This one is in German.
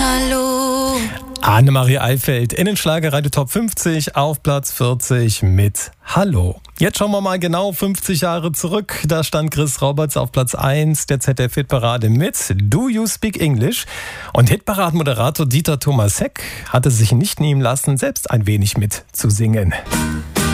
Hallo. Annemarie Eifeld in den Schlagerradio Top 50 auf Platz 40 mit Hallo. Jetzt schauen wir mal genau 50 Jahre zurück. Da stand Chris Roberts auf Platz 1 der ZDF-Hitparade mit Do You Speak English? Und Hitparadenmoderator Dieter Thomas Heck hatte sich nicht nehmen lassen, selbst ein wenig mitzusingen.